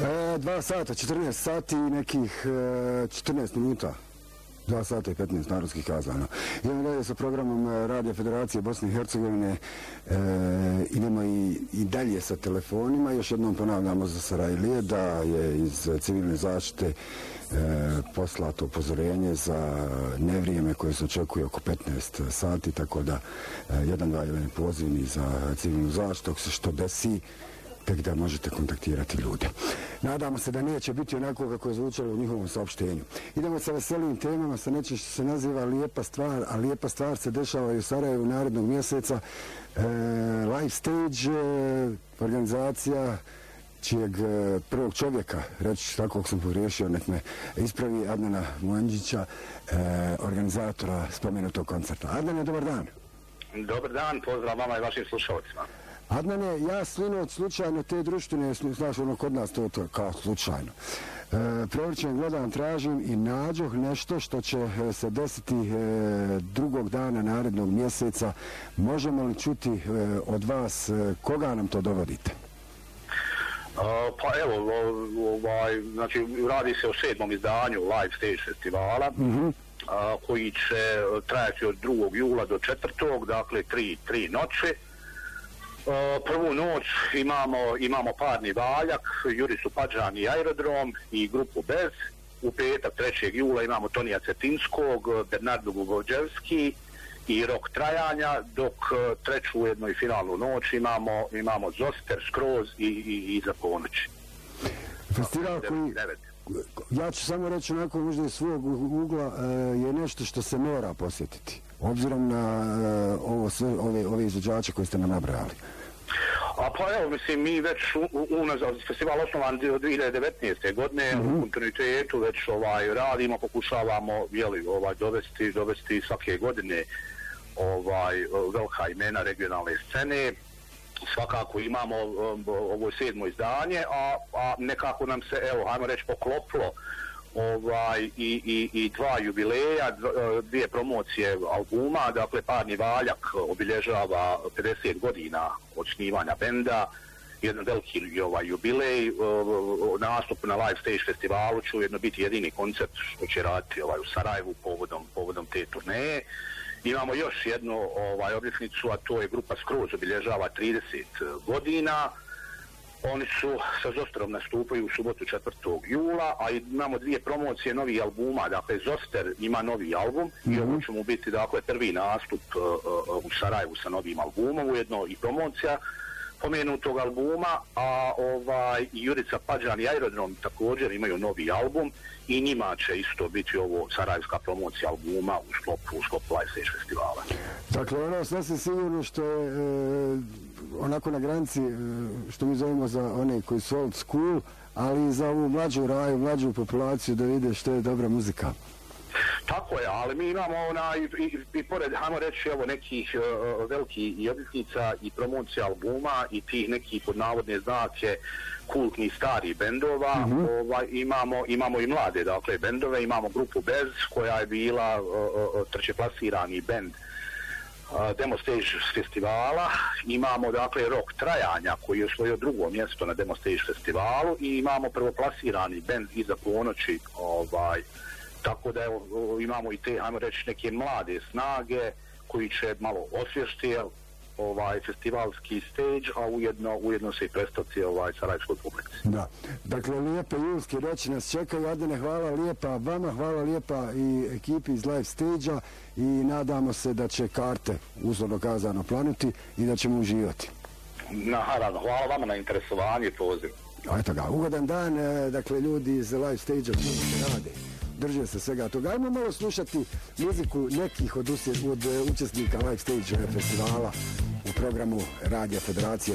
2 sata, 14 sati i nekih 14 minuta. 2 sata i 15 narodskih kazana. Idemo dalje sa programom Radio Federacije Bosne i Hercegovine. Idemo i dalje sa telefonima. Još jednom ponavljamo za Sarajlije da je iz civilne zaštite poslato upozorenje za nevrijeme koje se očekuje oko 15 sati, tako da 121 pozivni za civilnu zaštitu, ako se što desi, tek da možete kontaktirati ljude. Nadamo se da neće biti onako kako je zvučalo u njihovom saopštenju. Idemo sa veselim temama, sa nečim što se naziva Lijepa stvar, a lijepa stvar se dešava i u Sarajevu narednog mjeseca. Live Stage, organizacija čijeg prvog čovjeka, reći tako sam pogriješio, nek me ispravi, Adnana Mojanđića, organizatora spomenutog koncerta. Adnane, dobar dan. Dobar dan, pozdrav vama i vašim slušalcima. Adnane, ja slinuo slučajno te društvene, znaš ono kod nas to kao slučajno. Prevrćem, gledam, tražim i nađoh nešto što će se desiti drugog dana narednog mjeseca. Možemo li čuti od vas koga nam to dovodite? Pa evo, znači radi se o 7. izdanju Live Stage festivala, koji će trajati od 2. jula do 4. dakle 3 noći. Prvu noć imamo Parni valjak, Juricu Padžan i Aerodrom i grupu Bez. U petak 3. jula imamo Tonija Cetinskog, Bernardo Gugođevski i Rok trajanja, dok treću ujedno i finalnu noć imamo Zoster, Skroz i Iza ponoći. Festival koji, ja ću samo reći onako možda iz svog ugla, je nešto što se mora posjetiti, obzirom na ove izvođače koje ste nam nabrali. A pa evo, mislim, mi već festival osnovan 2019. godine, u kontinuitetu već radimo, pokušavamo dovesti svake godine velika imena regionalne scene. Svakako imamo ovo 7. izdanje, a nekako nam se, evo, hajmo reći, poklopilo i 2 jubileja, 2 promocije albuma. Dakle, Parni valjak obilježava 50 godina od snimanja benda, jedan veliki jubilej, nastup na Live Stage festivalu će ujedno biti jedini koncert što će raditi u Sarajevu povodom te turneje. Imamo još jednu obljetnicu, a to je grupa Skroz, obilježava 30 godina. Oni su sa Zosterom nastupaju u subotu 4. jula, a imamo 2 promocije novih albuma. Dakle, Zoster ima novi album i ovo će mu biti prvi nastup u Sarajevu sa novim albumom, ujedno i promocija pomenutog albuma, a Jurica Padžan i Aerodrom također imaju novi album i njima će isto biti ovo sarajevska promocija albuma u sklopu Live Stage festivala. Dakle, ono sasvim sigurno što je onako na granici, što mi zovemo za one koji su old school, ali i za ovu mlađu raju, mlađu populaciju da vide što je dobra muzika. Tako je, ali mi imamo i pored, hajmo reći, evo nekih velikih i obljetnica i promocija albuma i tih nekih pod navodne znake kultnih starih bendova, imamo i mlade, dakle, bendove. Imamo grupu Bez, koja je bila trećeplasirani bend Demo Stage festivala. Imamo, dakle, Rok trajanja, koji je osvojio 2. mjesto na Demo Stage festivalu, i imamo prvoplasirani bend Iza ponoći, tako da imamo i te, ajmo reći, neke mlade snage koji će malo osvježiti festivalski stage, a ujedno se i predstavci sarajevskoj publici. Da, dakle, lijepe julske reći nas čekaju. Adnane, hvala lijepa vama, hvala lijepa i ekipi iz Live Stage-a i nadamo se da će karte uzvodno kazano planuti i da ćemo uživati. Naravno, hvala vama na interesovanju i pozivu. Eto ga, ugodan dan, dakle, ljudi iz Live Stage-a koji se rade. Drže se svega toga. Ajmo malo slušati muziku nekih od učesnika Live Stage festivala u programu Radio Federacije